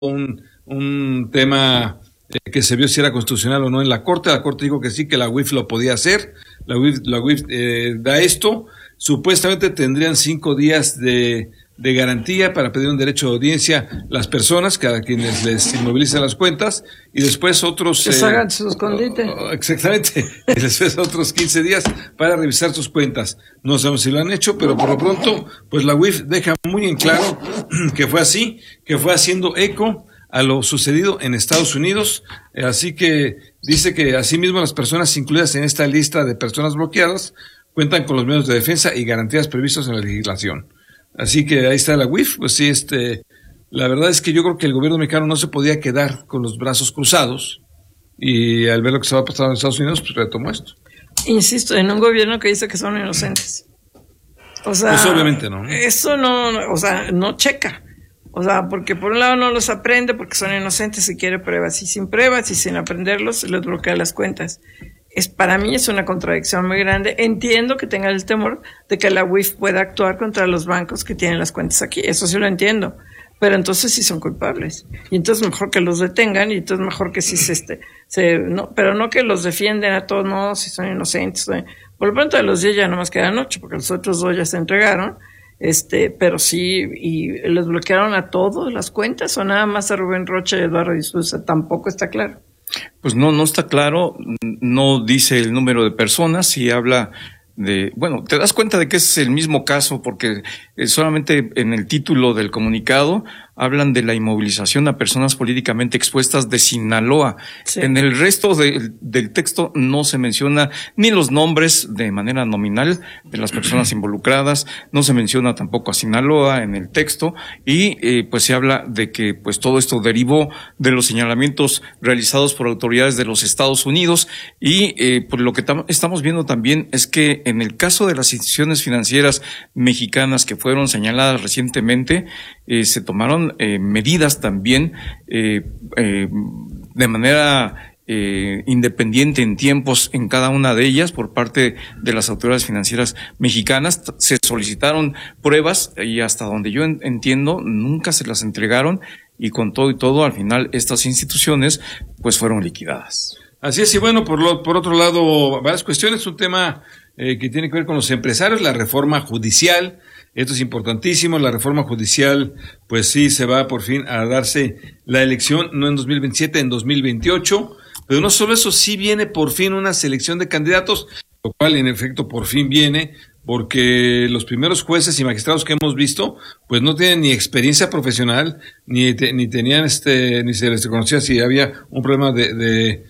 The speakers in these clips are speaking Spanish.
un tema que se vio si era constitucional o no en la Corte dijo que sí, que la UIF lo podía hacer, la UIF da esto, supuestamente tendrían 5 días de garantía para pedir un derecho de audiencia las personas, cada quienes les inmovilizan las cuentas, y después otros... Que hagan su escondite. Exactamente, y después otros 15 días para revisar sus cuentas. No sabemos si lo han hecho, pero por lo pronto, pues la UIF deja muy en claro que fue así, que fue haciendo eco a lo sucedido en Estados Unidos, así que dice que asimismo las personas incluidas en esta lista de personas bloqueadas cuentan con los medios de defensa y garantías previstos en la legislación. Así que ahí está la UIF, pues sí, la verdad es que yo creo que el gobierno mexicano no se podía quedar con los brazos cruzados, y al ver lo que estaba pasando en Estados Unidos, pues retomó esto. Insisto, en un gobierno que dice que son inocentes. O sea, pues obviamente no. Eso no, o sea, no checa. O sea, porque por un lado no los aprende porque son inocentes y quiere pruebas, y sin pruebas y sin aprenderlos les bloquea las cuentas. Para mí es una contradicción muy grande. Entiendo que tengan el temor de que la UIF pueda actuar contra los bancos que tienen las cuentas aquí, eso sí lo entiendo, pero entonces sí son culpables, y entonces mejor que los detengan, y entonces mejor que sí no, pero no que los defienden a todos, no, si son inocentes. Por lo pronto de los 10 ya nomás quedan 8, porque los otros 2 ya se entregaron. Pero sí, y les bloquearon a todos las cuentas, o nada más a Rubén Rocha y Eduardo de Sousa, tampoco está claro. Pues no está claro, no dice el número de personas y habla bueno, te das cuenta de que es el mismo caso porque solamente en el título del comunicado hablan de la inmovilización a personas políticamente expuestas de Sinaloa. Sí. En el resto del texto no se menciona ni los nombres de manera nominal de las personas involucradas, no se menciona tampoco a Sinaloa en el texto, y pues se habla de que pues todo esto derivó de los señalamientos realizados por autoridades de los Estados Unidos, y por lo que estamos viendo también es que en el caso de las instituciones financieras mexicanas que fueron señaladas recientemente, se tomaron medidas también de manera independiente en tiempos en cada una de ellas por parte de las autoridades financieras mexicanas. Se solicitaron pruebas y hasta donde yo entiendo nunca se las entregaron, y con todo y todo al final estas instituciones pues fueron liquidadas. Así es, y bueno, por otro lado, varias cuestiones, un tema que tiene que ver con los empresarios, la reforma judicial. Esto es importantísimo, la reforma judicial, pues sí, se va por fin a darse la elección, no en 2027, en 2028, pero no solo eso, sí viene por fin una selección de candidatos, lo cual en efecto por fin viene, porque los primeros jueces y magistrados que hemos visto, pues no tienen ni experiencia profesional, ni tenían ni se les conocía si había un problema de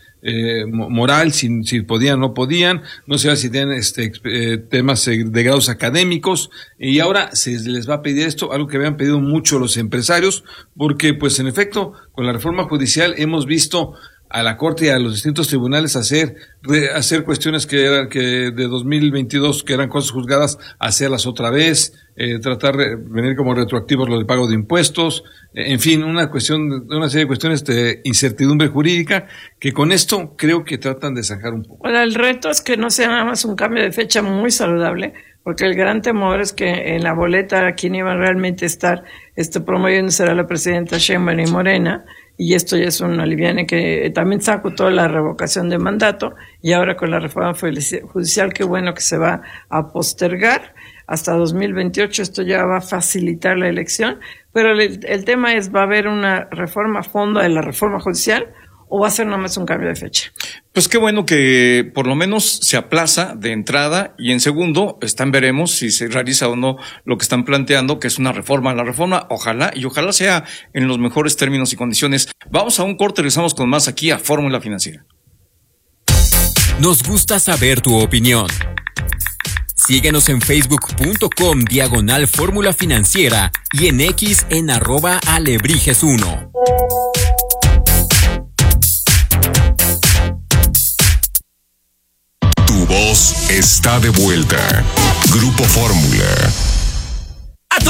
moral, si podían o no podían, no sé si tienen temas de grados académicos, y ahora se les va a pedir esto, algo que habían pedido mucho los empresarios, porque pues en efecto con la reforma judicial hemos visto a la Corte y a los distintos tribunales hacer cuestiones que de 2022 que eran cosas juzgadas, hacerlas otra vez, tratar de venir como retroactivos lo del pago de impuestos, en fin, una serie de cuestiones de incertidumbre jurídica que con esto creo que tratan de zanjar un poco. Bueno, el reto es que no sea nada más un cambio de fecha muy saludable, porque el gran temor es que en la boleta quien iba realmente a estar promoviendo será la presidenta Sheinbaum y Morena, y esto ya es un aliviane que también sacó toda la revocación de mandato, y ahora con la reforma judicial, qué bueno que se va a postergar hasta 2028, esto ya va a facilitar la elección, pero el tema es, ¿va a haber una reforma a fondo de la reforma judicial o va a ser nada más un cambio de fecha? Pues qué bueno que por lo menos se aplaza de entrada, y en segundo, veremos si se realiza o no lo que están planteando, que es una reforma. La reforma, ojalá sea en los mejores términos y condiciones. Vamos a un corte, regresamos con más aquí a Fórmula Financiera. Nos gusta saber tu opinión. Síguenos en facebook.com/Fórmula Financiera y en X en @Alebrijes1. Tu voz está de vuelta. Grupo Fórmula.